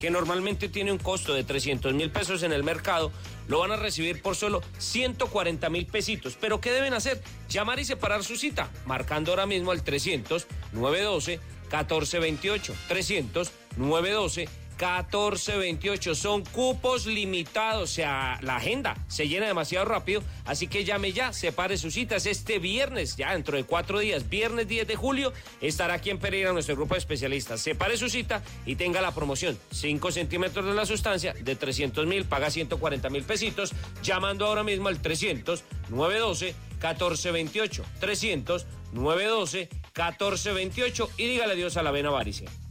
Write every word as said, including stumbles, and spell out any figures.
que normalmente tiene un costo de trescientos mil pesos en el mercado, lo van a recibir por solo ciento cuarenta mil pesitos. ¿Pero qué deben hacer? Llamar y separar su cita, marcando ahora mismo al trescientos, novecientos doce, catorce veintiocho. trescientos, novecientos doce, catorce veintiocho. Son cupos limitados, o sea, la agenda se llena demasiado rápido, así que llame ya, separe sus citas. Este viernes, ya dentro de cuatro días, viernes diez de julio, estará aquí en Pereira nuestro grupo de especialistas. Separe su cita y tenga la promoción, cinco centímetros de la sustancia, de trescientos mil, paga ciento cuarenta mil pesitos, llamando ahora mismo al trescientos, novecientos doce, catorce veintiocho. trescientos, novecientos doce, catorce veintiocho y dígale adiós a la vena varice.